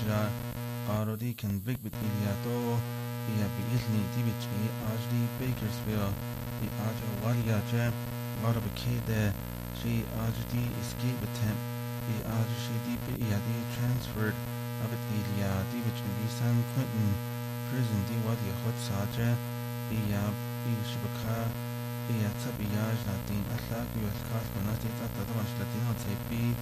ja Arodi can big bit iliato ia bigilni divichi ajdi Bakersville the aja walia ja Arabakede she ajdi escape attempt the aja she deep iadi transferred abit ilia divichi di San Quentin prison di wadi hot saja ia shibaka ia tabiyaj latin atlaq yu alkhas manati tata mash latin on